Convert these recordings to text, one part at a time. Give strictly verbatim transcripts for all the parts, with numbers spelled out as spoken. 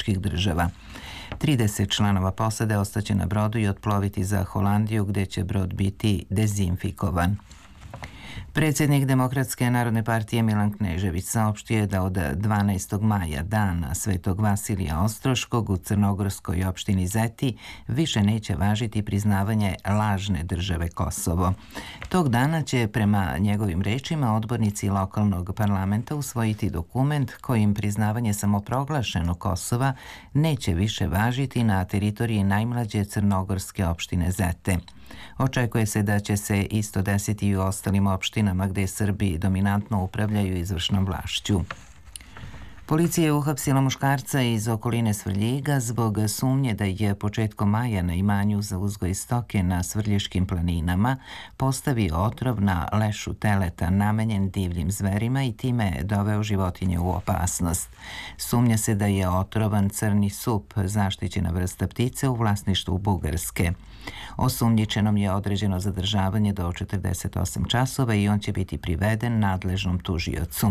američkih država. trideset članova posade ostaće na brodu i otploviti za Holandiju, gdje će brod biti dezinfikovan. Predsjednik Demokratske narodne partije Milan Knežević saopštio je da od dvanaestog maja, dana Svetog Vasilija Ostroškog u crnogorskoj opštini Zeti, više neće važiti priznavanje lažne države Kosovo. Tog dana će, prema njegovim rečima, odbornici lokalnog parlamenta usvojiti dokument kojim priznavanje samoproglašenog Kosova neće više važiti na teritoriji najmlađe crnogorske opštine Zete. Očekuje se da će se isto desiti i u ostalim opštinama gdje Srbi dominantno upravljaju izvršnom vlašću. Policija je uhapsila muškarca iz okoline Svrljiga zbog sumnje da je početkom maja na imanju za uzgoj stoke na Svrljiškim planinama postavio otrov na lešu teleta namenjen divljim zverima i time doveo životinje u opasnost. Sumnja se da je otrovan crni sup, zaštićena vrsta ptice u vlasništvu Bugarske. Osumnjičenom je određeno zadržavanje do četrdeset osam časova i on će biti priveden nadležnom tužiocu.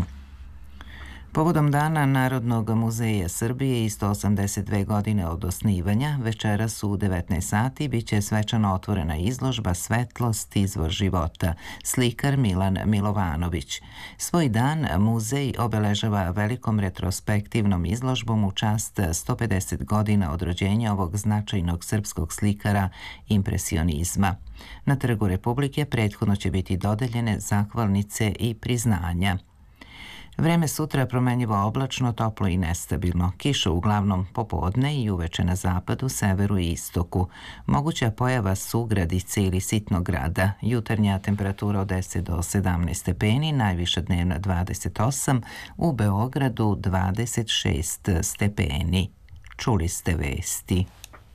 Povodom Dana Narodnog muzeja Srbije i sto osamdeset dve godine od osnivanja, večeras u devetnaest sati biće svečano otvorena izložba Svetlost, izvor života, slikar Milan Milovanović. Svoj dan muzej obeležava velikom retrospektivnom izložbom u čast sto pedeset godina od rođenja ovog značajnog srpskog slikara impresionizma. Na Trgu Republike prethodno će biti dodeljene zahvalnice i priznanja. Vreme sutra promenjivo oblačno, toplo i nestabilno. Kiša uglavnom popodne i uveče na zapadu, severu i istoku. Moguća pojava sugradice ili sitnog grada. Jutarnja temperatura od deset do sedamnaest stepeni, najviša dnevna dvadeset osam, u Beogradu dvadeset šest stepeni. Čuli ste vesti.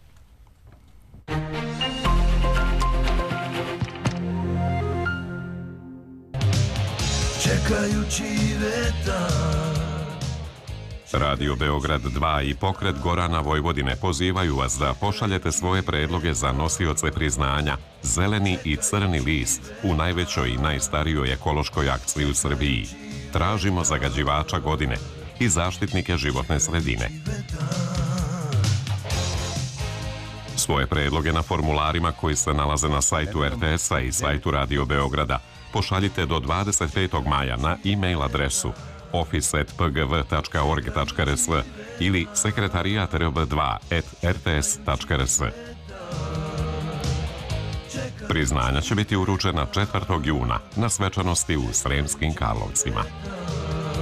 Čekajući vetar. Radio Beograd dva i pokret Gorana Vojvodine pozivaju vas da pošaljete svoje predloge za nosioce priznanja Zeleni i crni list u najvećoj i najstarijoj ekološkoj akciji u Srbiji. Tražimo zagađivača godine i zaštitnike životne sredine. Svoje predloge na formularima koji se nalaze na sajtu er te es-a i sajtu Radio Beograda pošaljite do dvadeset petog maja na e-mail adresu office at p g v tačka org tačka r s ili sekretarijat r b dva at r t s tačka r s. Priznanja će biti uručena četvrtog juna na svečanosti u Sremskim Karlovcima.